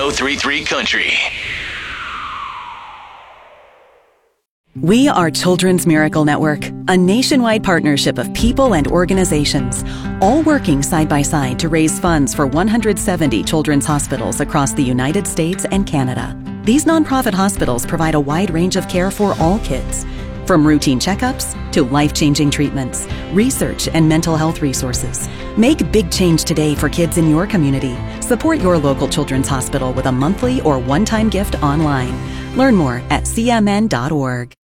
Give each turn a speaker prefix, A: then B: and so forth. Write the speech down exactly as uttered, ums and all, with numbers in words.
A: three three Country.
B: We are Children's Miracle Network, a nationwide partnership of people and organizations, all working side by side to raise funds for one hundred seventy children's hospitals across the United States and Canada. These nonprofit hospitals provide a wide range of care for all kids, from routine checkups to life-changing treatments, research, and mental health resources. Make big change today for kids in your community. Support your local children's hospital with a monthly or one-time gift online. Learn more at c m n dot org.